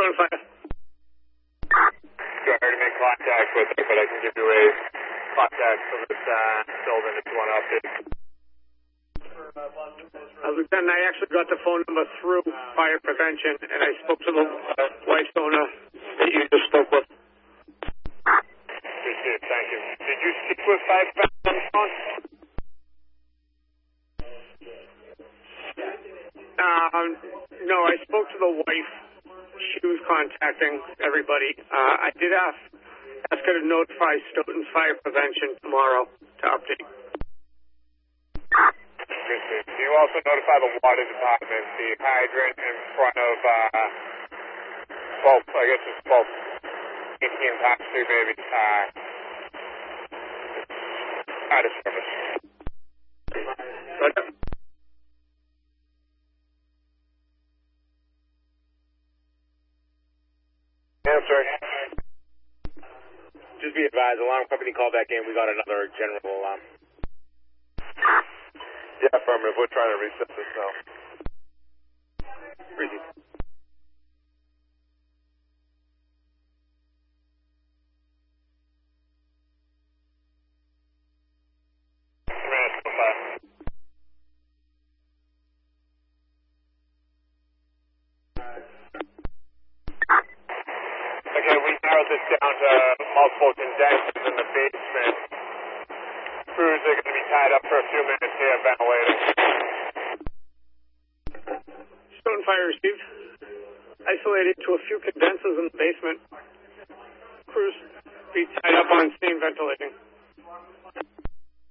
Stone Fire. I already made contact with her, but I can give you a contact for this building if you want to update. Lieutenant, I actually got the phone number through fire prevention, and I spoke to the wife's owner that you just spoke with. Appreciate it, thank you. Did you speak with fire prevention on the phone? No, I spoke to the wife. She was contacting everybody. I did ask her to notify Stoughton's Fire Prevention tomorrow to update. Do you also notify the water department, the hydrant in front of, I guess it's both 18 Park Street, maybe, out of service? Answer. Just be advised, alarm company call back in. We got another general alarm. Yeah, affirmative. We're trying to reset this now. Receive. Okay, we narrowed this down to multiple condenses in the basement. Crews are going to be tied up for a few minutes here ventilating. Stone Fire received. Isolated to a few condensers in the basement. Crews be tied up on scene ventilating.